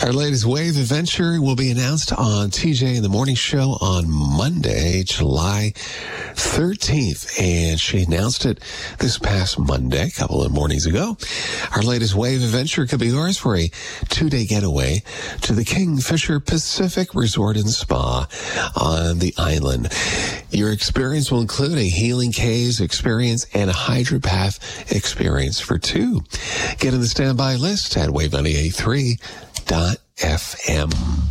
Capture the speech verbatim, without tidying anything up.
Our latest wave adventure will be announced on T J in the Morning Show on Monday, July thirteenth. And she announced it this past Monday, a couple of mornings ago. Our latest wave adventure could be yours for a two-day getaway to the Kingfisher Pacific Resort and Spa on the island. Your experience will include a healing caves experience and a hydropath experience for two. Get in the standby list at wave ninety-eight point three dot F M.